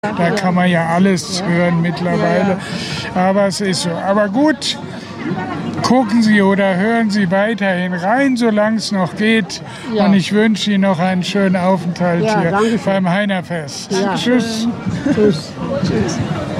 Da kann man ja alles hören mittlerweile. Aber es ist so. Aber gut, gucken Sie oder hören Sie weiterhin rein, solange es noch geht. Ja. Und ich wünsche Ihnen noch einen schönen Aufenthalt Ja, hier danke schön. beim Heinerfest. Ja. Tschüss. Tschüss. Tschüss.